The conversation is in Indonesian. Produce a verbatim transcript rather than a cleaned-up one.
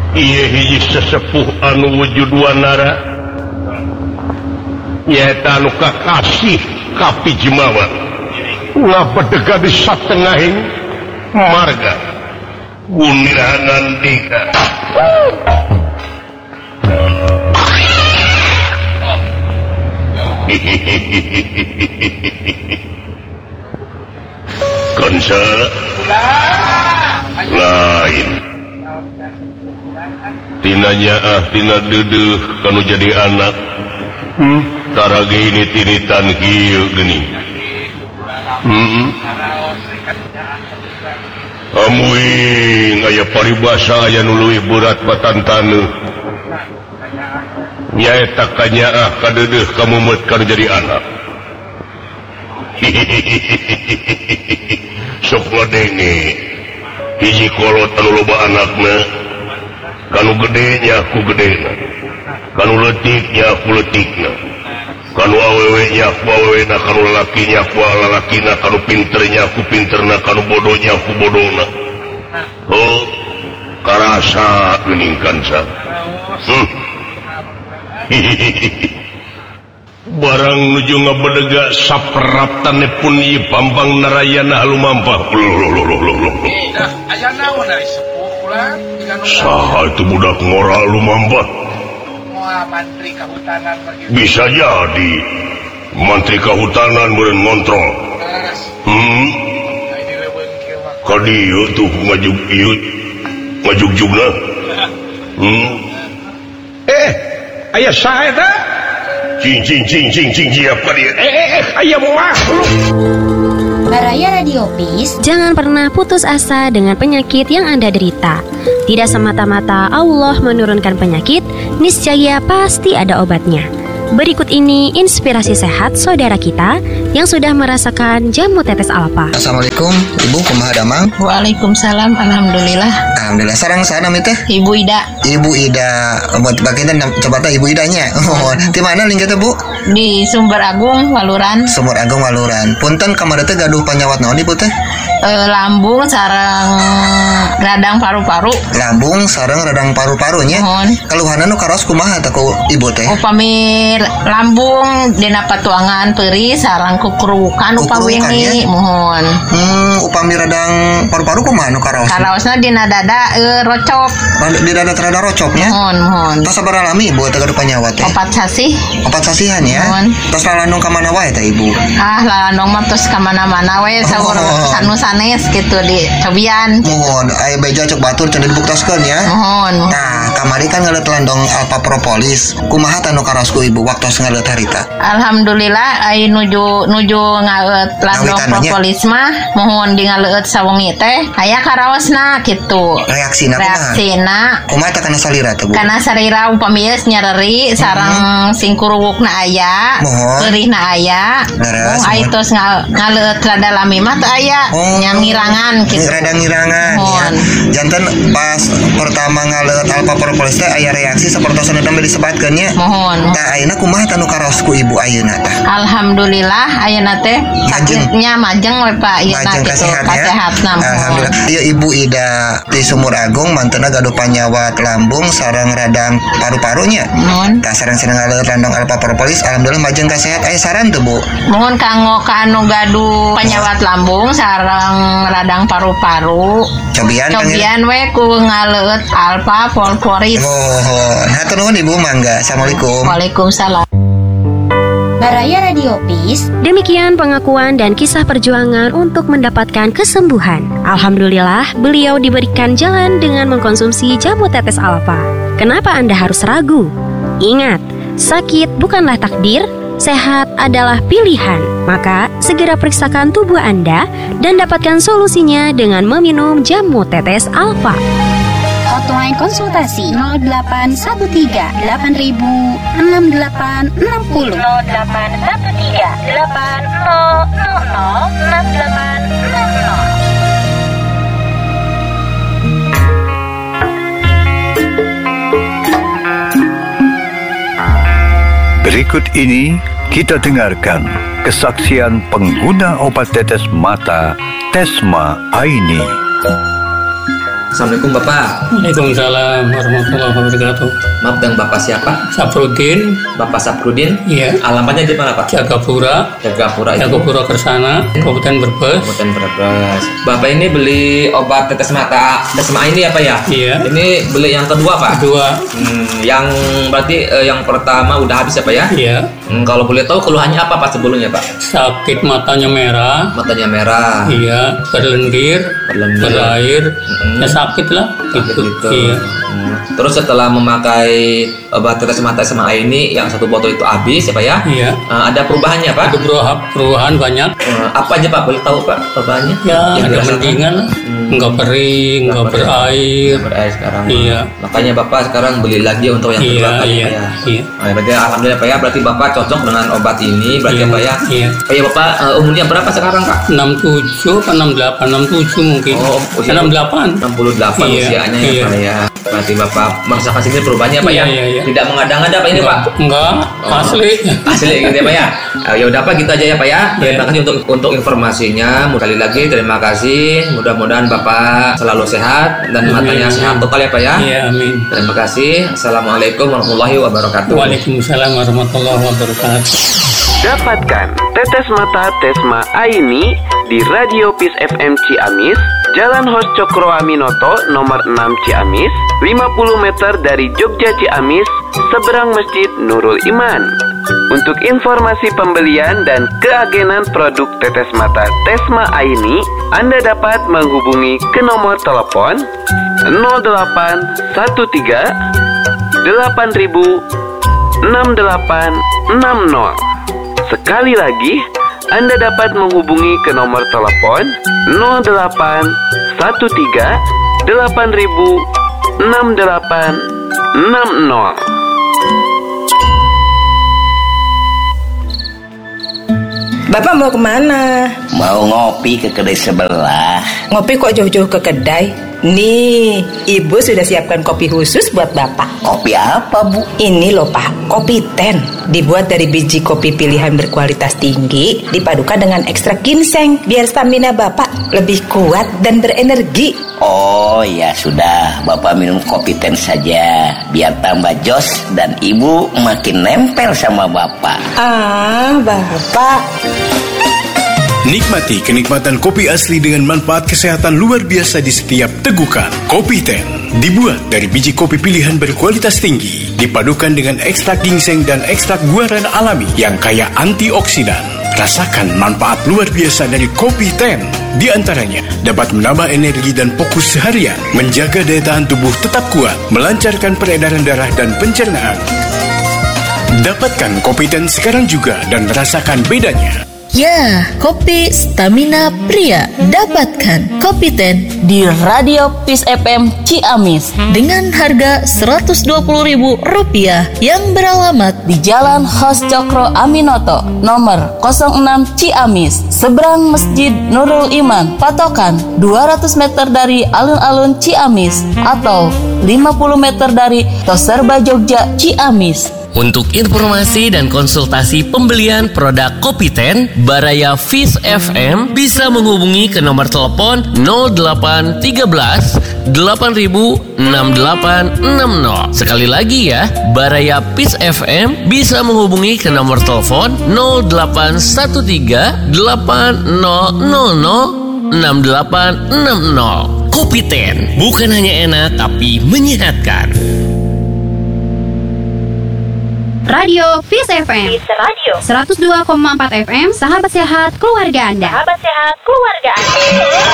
Ieu hiji sesepuh anu wujud wanara nyaeta anu kakasih ka Pijemawa ngapedega di satengahing marga Gunirangandika. Kansa lain tinanya ah tina dedeuh kanu jadi anak hmm? Tarage ini tiritan kieu geuning hmm? Amuing aya paribasa aya nu leuwih berat patantaneuh nyaeta kanyaah kadeudeuk kamumet kanu jadi anak. Sok ngadenge hiji kolot anu loba anakna kanu gede nya ku gedena kanu leutik nya ku leutikna kanu awewe nya ku awewena kanu lalaki nya ku lalakina kanu pinter nya ku pinterna kanu bodoh nya ku bodohna. Oh karasa geuning Kansa. hmm. Barang nuju ngabedega saperap tanepun ieu Bambang Narayana lumampah. Aya naon dari sepuh ulah? Saha itu budak ngora lumampah? Moal mantri kahutanan bagi. Bisa jadi mantri kahutanan meureun ngontrol. Hmm. Kadieu tuh ngajug ieu ngajugjugna. Hmm. Eh, aya saha eta? Cing cing cing cing cing siapa dia? Eh eh eh ayam makhluk. Baraya Radio Peace. Jangan pernah putus asa dengan penyakit yang Anda derita. Tidak semata-mata Allah menurunkan penyakit, niscaya pasti ada obatnya. Berikut ini inspirasi sehat saudara kita yang sudah merasakan jamu tetes alfa. Assalamualaikum, Ibu kumaha damang? Waalaikumsalam, alhamdulillah. Alhamdulillah. Sareng saha nami teh? Ibu Ida. Ibu Ida. Buat bagian coba teh Ibu Idanya. Oh, di mana lingkah teh, Bu? Di Sumber Agung, Waluran. Sumber Agung, Waluran. Punten kamari teh gaduh panyawat naon Ibu teh? E, lambung sareng radang paru-paru. Lambung sareng radang paru-paru nya. Keluhanna nu karos kumaha teh ku Ibu teh? Upami lambung dina patuangan peuri sareng kukurukan upami mohon. Hmm, upami radang paru-paru kumaha nu karos? Karosna dina dada e, rocop. Di dada rada rocop nya. Mohon, mohon. Tos sabaraha lami Ibu teh gaduh panyawat teh? Opat sasih. Opat sasihan ya. Mohon. Tos lalandung ka mana wae teh Ibu? Ah, lalandung mah tos ka mana-mana we saur sanu sanes gitu di cobian. Mohon, aya beja cok batur cenah dibuktaskeun ya. Mohon. Nah, kamari kan ngaleut landong alpa propolis. Kumaha tanu karos ku Ibu waktos ngaleut harita? Alhamdulillah ai nuju nuju ngaleut landong propolis mah mohon di ngaleut sawengi teh aya karaosna kitu. Reaksina kumaha? Reaksina kumaha teh kana salira teh Bu? Kana salira upami geus nyareri sareng sing kuruwukna aya, peurihna aya. Oh, ai tos ngaleut rada lami mah teh aya. Nya ngirangan gitu. Rada ngirangan ya. Janten pas pertama ngaleut alpa propolis teh aya reaksi sapertosan dambe disebatkeun nya. Mohon. Tah ayeuna kumaha tanu karos ku Ibu ayeuna teh? Alhamdulillah ayeuna teh sakitnya majeng we Pak ayeuna gitu kasehatna. Alhamdulillah. Ieu Ibu Ida di Sumur Agung mantena gaduh panyawat lambung sareng radang paru-parunya. Mohon. Tah sareng-sareng ngaleut landong alpa propolis alhamdulillah majeng kasehat. Aya saran teu Bu? Mohon kanggo ka anu gaduh panyawat lambung sareng radang paru-paru. Cobian Cobian we ku ngaleut alpa propolis. Oh, hatur nuhun Ibu mangga. Assalamualaikum. Waalaikumsalam. Baraya Radio Peace. Demikian pengakuan dan kisah perjuangan untuk mendapatkan kesembuhan. Alhamdulillah, beliau diberikan jalan dengan mengkonsumsi jamu tetes alfa. Kenapa Anda harus ragu? Ingat, sakit bukanlah takdir, sehat adalah pilihan. Maka, segera periksakan tubuh Anda dan dapatkan solusinya dengan meminum jamu tetes alfa. Hotline konsultasi nol delapan satu tiga delapan ribu enam delapan enam nol nol delapan satu tiga delapan nol nol nol enam delapan enam nol. Berikut ini kita dengarkan kesaksian pengguna obat tetes mata Tesma Aini. Assalamualaikum Bapak. Waalaikumsalam warahmatullahi wabarakatuh. Maaf, dengan Bapak siapa? Saprudin. Bapak Saprudin? Iya. Alamatnya di mana Pak? Jagapura. Jagapura itu. Jagapura Kersana, Kabupaten Brebes. Kabupaten Brebes. Bapak ini beli obat tetes mata Tesma ini apa ya? Iya. Ini beli yang kedua Pak? Kedua. Hmm, yang berarti eh, yang pertama udah habis ya Pak ya? Iya. Hmm, kalau boleh tahu keluhannya apa Pak sebelumnya Pak? Sakit matanya merah. Matanya merah. Iya. Berlendir. Berlendir. Berair. Mm-hmm. Ya sakit lah. Gitu. gitu. Iya. Hmm. Terus setelah memakai obat tetes mata Tesma ini yang satu botol itu habis ya Pak ya? Iya. Uh, ada perubahannya Pak? Ada perubahan, perubahan banyak. Uh, apa aja Pak? Boleh tahu Pak perubahannya? Ya, yang ada dirasakan? mendingan lah. Hmm. Enggak kering, enggak berair. Nggak berair sekarang. Iya. Makanya Bapak sekarang beli lagi untuk yang Iya, kedua kali iya, Pak ya. iya. Nah, berarti alhamdulillah Pak ya, berarti Bapak cocok dengan obat ini berarti Iya, ya Pak ya. iya. Pak ya Bapak uh, umurnya berapa sekarang Pak? enam puluh tujuh atau enam puluh delapan, enam puluh tujuh mungkin. Oh, usia enam puluh delapan. enam puluh delapan Iya, usianya ya iya. Pak ya. Berarti Bapak merasakan sini perubahannya Pak Iya, ya. iya, iya. Tidak mengada-ngada Pak ini Pak. Enggak, Oh. asli. Asli gitu ya Pak ya. Uh, ya udah Pak gitu aja ya Pak ya. Terima kasih untuk untuk informasinya. Sekali lagi terima kasih. Mudah-mudahan Bapak selalu sehat dan Amin, matanya amin. sehat total ya Pak ya. Iya, amin. Terima kasih. Assalamualaikum warahmatullahi wabarakatuh. Waalaikumsalam warahmatullahi wabarakatuh. Dapatkan tetes mata Tesma Aini di Radio Peace F M Ciamis, Jalan Hos Cokro Aminoto nomor enam Ciamis, lima puluh meter dari Jogja Ciamis, seberang Masjid Nurul Iman. Untuk informasi pembelian dan keagenan produk tetes mata Tesma Aini, Anda dapat menghubungi ke nomor telepon nol delapan satu tiga delapan ribu enam delapan enam nol. Sekali lagi, Anda dapat menghubungi ke nomor telepon nol delapan satu tiga delapan ribu enam delapan enam nol. Bapak mau kemana? Mau ngopi ke kedai sebelah. Ngopi kok jauh-jauh ke kedai? Nih, ibu sudah siapkan kopi khusus buat bapak. Kopi apa bu? Ini loh pak, kopi ten. Dibuat dari biji kopi pilihan berkualitas tinggi, dipadukan dengan ekstrak ginseng, biar stamina bapak lebih kuat dan berenergi. Oh ya sudah, bapak minum kopi ten saja, biar tambah jos dan ibu makin nempel sama bapak. Ah, bapak. Nikmati kenikmatan kopi asli dengan manfaat kesehatan luar biasa di setiap tegukan. Kopi Ten dibuat dari biji kopi pilihan berkualitas tinggi, dipadukan dengan ekstrak ginseng dan ekstrak guaran alami yang kaya antioksidan. Rasakan manfaat luar biasa dari Kopi Ten. Di antaranya dapat menambah energi dan fokus seharian, menjaga daya tahan tubuh tetap kuat, melancarkan peredaran darah dan pencernaan. Dapatkan Kopi Ten sekarang juga dan rasakan bedanya. Ya, kopi stamina pria. Dapatkan Kopi Ten di Radio Peace F M Ciamis dengan harga seratus dua puluh ribu rupiah yang beralamat di Jalan Hos Cokro Aminoto nomor nol enam Ciamis, seberang Masjid Nurul Iman, patokan dua ratus meter dari alun-alun Ciamis atau lima puluh meter dari Toserba Jogja Ciamis. Untuk informasi dan konsultasi pembelian produk Kopi Ten Baraya Peace F M bisa menghubungi ke nomor telepon nol delapan tiga belas delapan ribu enam delapan enam nol. Sekali lagi ya, Baraya Peace F M bisa menghubungi ke nomor telepon nol delapan satu tiga delapan nol nol nol enam delapan enam nol. Kopi Ten bukan hanya enak tapi menyehatkan. Radio Peace F M Peace Radio seratus dua koma empat F M, sahabat sehat keluarga Anda. Sahabat sehat keluarga Anda.